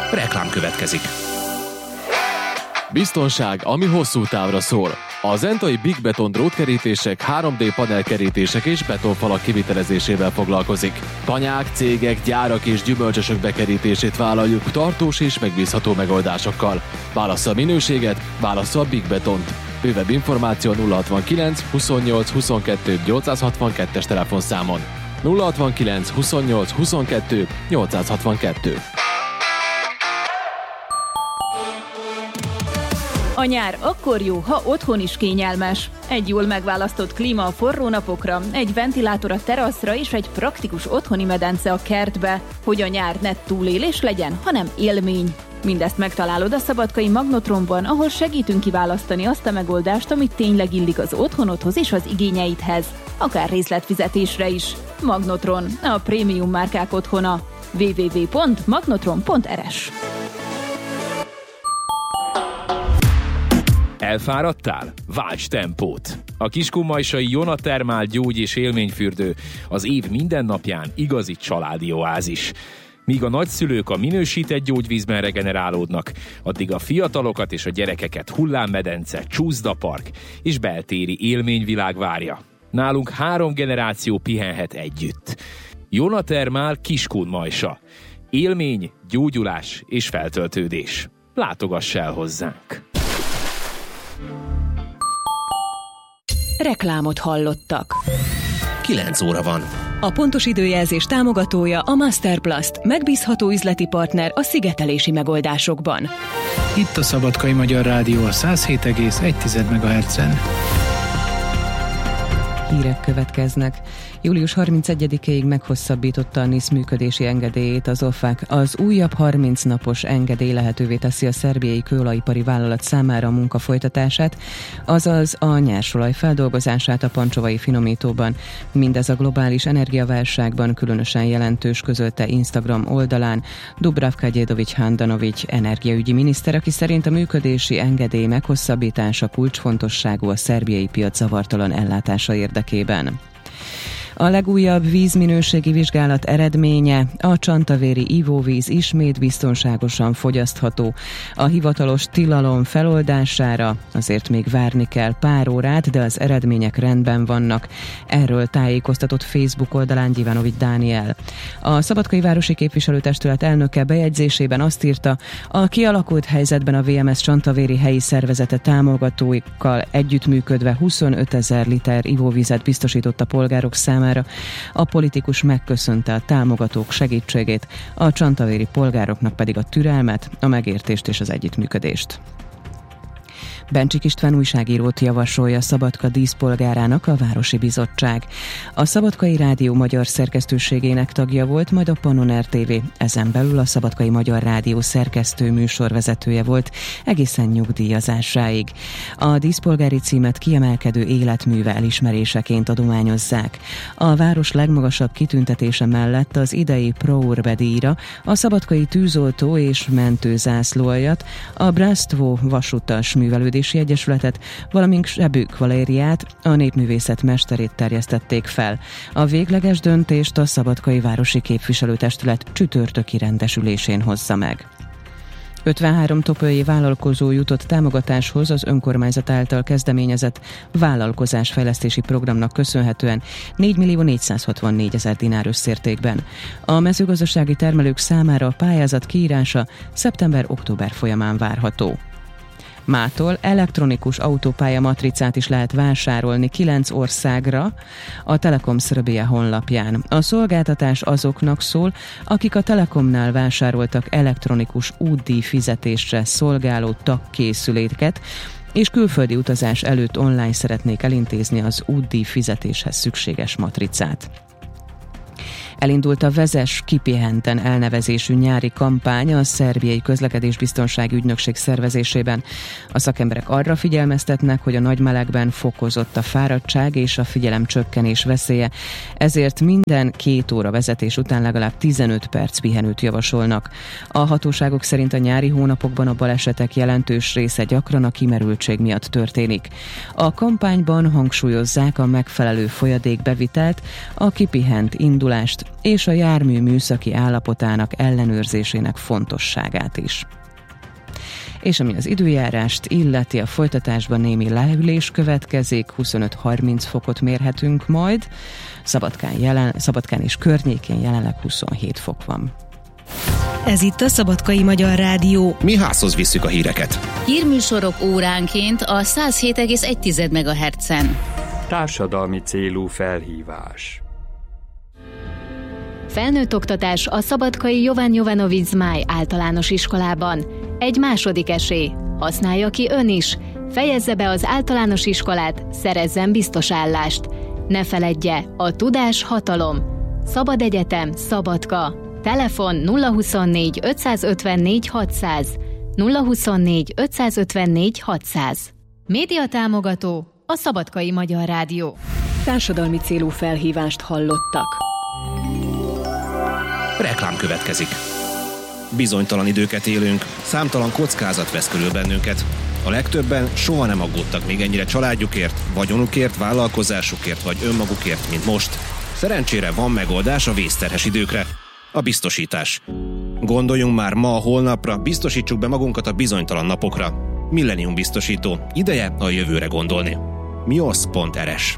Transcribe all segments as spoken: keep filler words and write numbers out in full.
Reklám következik. Biztonság, ami hosszú távra szól. A Zentai Big Beton drótkerítések, három dé panelkerítések és betonfalak kivitelezésével foglalkozik. Tanyák, cégek, gyárak és gyümölcsösök bekerítését vállaljuk tartós és megbízható megoldásokkal. Válassza a minőséget, válassza a Big Betont. Bővebb információ nulla hatvankilenc huszonnyolc huszonkettő nyolcszázhatvankettes telefonszámon. nulla hatvankilenc huszonnyolc huszonkettő nyolcszázhatvankettő. A nyár akkor jó, ha otthon is kényelmes. Egy jól megválasztott klíma a forró napokra, egy ventilátor a teraszra és egy praktikus otthoni medence a kertbe, hogy a nyár ne túlélés legyen, hanem élmény. Mindezt megtalálod a szabadkai Magnotronban, ahol segítünk kiválasztani azt a megoldást, amit tényleg illik az otthonodhoz és az igényeidhez, akár részletfizetésre is. Magnotron, a prémium márkák otthona. double-u double-u double-u pont magnotron pont r s. Elfáradtál? Válts tempót! A kiskunmajsai Jona Thermal gyógy- és élményfürdő az év minden napján igazi családi oázis. Míg a nagyszülők a minősített gyógyvízben regenerálódnak, addig a fiatalokat és a gyerekeket hullámmedence, csúszdapark és beltéri élményvilág várja. Nálunk három generáció pihenhet együtt. Jona Thermal Kiskunmajsa. Élmény, gyógyulás és feltöltődés. Látogass el hozzánk! Reklámot hallottak. kilenc óra van. A pontos időjelzés támogatója a Masterplast, megbízható üzleti partner a szigetelési megoldásokban. Itt a Szabadkai Magyar Rádió a száz hét egész egy megahertzen. Hírek következnek. július harmincegyedikéig meghosszabbította a NISZ működési engedélyét az o fák. Az újabb harminc napos engedély lehetővé teszi a szerbiai kőolajipari vállalat számára a munka folytatását, azaz a nyersolaj feldolgozását a pancsovai finomítóban. Mindez a globális energiaválságban különösen jelentős, közölte Instagram oldalán Dubravka Djedovic Handanovic energiaügyi miniszter, aki szerint a működési engedély meghosszabbítása kulcsfontosságú a szerbiai piac zavartalan ellátása érdekében. A legújabb vízminőségi vizsgálat eredménye: a csantavéri ivóvíz ismét biztonságosan fogyasztható. A hivatalos tilalom feloldására azért még várni kell pár órát, de az eredmények rendben vannak. Erről tájékoztatott Facebook oldalán Gyivanovics Dániel. A Szabadkai Városi Képviselőtestület elnöke bejegyzésében azt írta, a kialakult helyzetben a vé em es csantavéri helyi szervezete támogatóikkal együttműködve huszonötezer liter ivóvizet biztosított a polgárok számára. A politikus megköszönte a támogatók segítségét, a csantavéri polgároknak pedig a türelmet, a megértést és az együttműködést. Bencsik István újságírót javasolja Szabadka díszpolgárának a Városi Bizottság. A Szabadkai Rádió magyar szerkesztőségének tagja volt, majd a Pannon er té vé, ezen belül a Szabadkai Magyar Rádió szerkesztő műsorvezetője volt egészen nyugdíjazásáig. A díszpolgári címet kiemelkedő életműve elismeréseként adományozzák. A város legmagasabb kitüntetése mellett az idei Pro Urbe díjra a Szabadkai Tűzoltó és Mentőzászlóaljat, a Brasztvo Vasutas Művelődési Egyesületet, valamint Sebük Valériát, a népművészet mesterét terjesztették fel. A végleges döntést a Szabadkai Városi Képviselőtestület csütörtöki rendesülésén hozza meg. ötvenhárom topolyai vállalkozó jutott támogatáshoz az önkormányzat által kezdeményezett vállalkozásfejlesztési programnak köszönhetően négymillió négyszázhatvannégy ezer dinár összértékben. A mezőgazdasági termelők számára a pályázat kiírása szeptember-október folyamán várható. Mától elektronikus autópálya matricát is lehet vásárolni kilenc országra a Telekom Srbija honlapján. A szolgáltatás azoknak szól, akik a Telekomnál vásároltak elektronikus útdíj fizetésre szolgáló tagkészüléket, és külföldi utazás előtt online szeretnék elintézni az útdíj fizetéshez szükséges matricát. Elindult a Vezess kipihenten elnevezésű nyári kampány a szerbiai közlekedésbiztonsági ügynökség szervezésében. A szakemberek arra figyelmeztetnek, hogy a nagy melegben fokozott a fáradtság és a figyelemcsökkenés veszélye, ezért minden két óra vezetés után legalább tizenöt perc pihenőt javasolnak. A hatóságok szerint a nyári hónapokban a balesetek jelentős része gyakran a kimerültség miatt történik. A kampányban hangsúlyozzák a megfelelő folyadékbevitelt, a kipihent indulást, és a jármű műszaki állapotának ellenőrzésének fontosságát is. És ami az időjárást illeti, a folytatásban némi lehűlés következik, huszonöt-harminc fokot mérhetünk majd, Szabadkán, jelen, Szabadkán és környékén jelenleg huszonhét fok van. Ez itt a Szabadkai Magyar Rádió. Mi házhoz visszük a híreket. Hírműsorok óránként a száz hét egész egy megahertzen. Társadalmi célú felhívás. Felnőtt oktatás a szabadkai Jovan Jovanovic Zmáj általános iskolában. Egy második esély. Használja ki ön is. Fejezze be az általános iskolát, szerezzen biztos állást. Ne feledje, a tudás hatalom. Szabad Egyetem, Szabadka. Telefon nulla huszonnégy ötszázötvennégy hatszáz. nulla huszonnégy ötszázötvennégy hatszáz. Média támogató a Szabadkai Magyar Rádió. Társadalmi célú felhívást hallottak. Reklám következik. Bizonytalan időket élünk, számtalan kockázat vesz körül bennünket. A legtöbben soha nem aggódtak még ennyire családjukért, vagyonukért, vállalkozásukért vagy önmagukért, mint most. Szerencsére van megoldás a vészterhes időkre. A biztosítás. Gondoljunk már ma a holnapra, biztosítsuk be magunkat a bizonytalan napokra. Millennium biztosító. Ideje a jövőre gondolni. mios pont er es.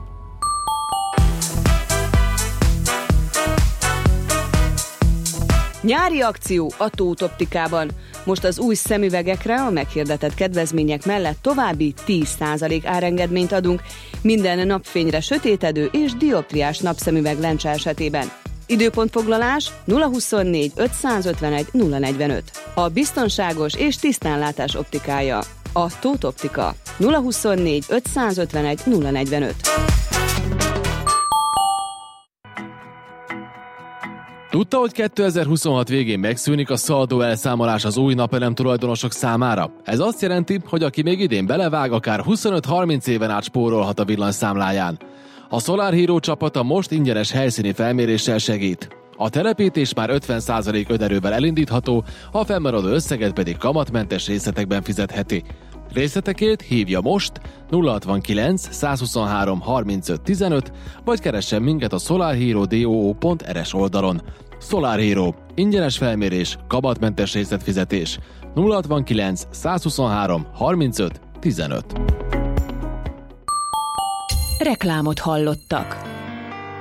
Nyári akció a Tóth Optikában. Most az új szemüvegekre a meghirdetett kedvezmények mellett további tíz százalék árengedményt adunk minden napfényre sötétedő és dioptriás napszemüveg lencse esetében. Időpontfoglalás nulla huszonnégy ötszázötvenegy nulla negyvenöt. A biztonságos és tisztánlátás optikája. A Tóth Optika. nulla huszonnégy ötszázötvenegy nulla negyvenöt. Tudta, hogy kétezer-huszonhat végén megszűnik a szaldó elszámolás az új napelem tulajdonosok számára? Ez azt jelenti, hogy aki még idén belevág, akár huszonöt-harminc éven át spórolhat a villanyszámláján. A Solar Hero csapata most ingyenes helyszíni felméréssel segít. A telepítés már ötven százalék önerővel elindítható, a fennmaradó összeget pedig kamatmentes részletekben fizetheti. Részletekért hívja most nulla hatvankilenc százhuszonhárom harmincöt tizenöt, vagy keressen minket a solarhero pont er es oldalon. Solar Hero. Ingyenes felmérés, kamatmentes részletfizetés. nulla hatvankilenc százhuszonhárom harmincöt tizenöt. Reklámot hallottak.